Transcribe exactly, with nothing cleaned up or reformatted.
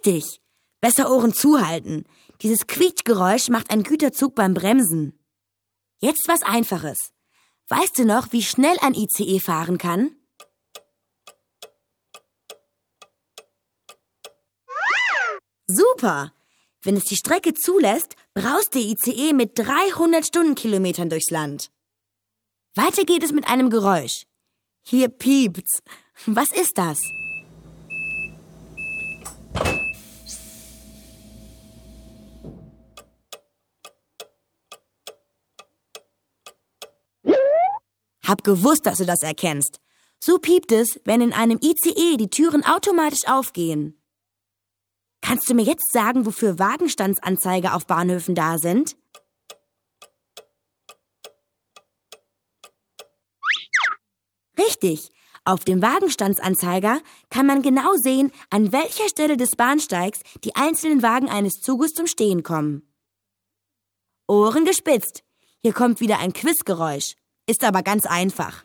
Richtig. Besser Ohren zuhalten. Dieses Quietschgeräusch macht ein Güterzug beim Bremsen. Jetzt was Einfaches. Weißt du noch, wie schnell ein I C E fahren kann? Super! Wenn es die Strecke zulässt, braust der I C E mit dreihundert Stundenkilometern durchs Land. Weiter geht es mit einem Geräusch. Hier piept's. Was ist das? Hab gewusst, dass du das erkennst. So piept es, wenn in einem I C E die Türen automatisch aufgehen. Kannst du mir jetzt sagen, wofür Wagenstandsanzeiger auf Bahnhöfen da sind? Richtig. Auf dem Wagenstandsanzeiger kann man genau sehen, an welcher Stelle des Bahnsteigs die einzelnen Wagen eines Zuges zum Stehen kommen. Ohren gespitzt. Hier kommt wieder ein Quizgeräusch. Ist aber ganz einfach.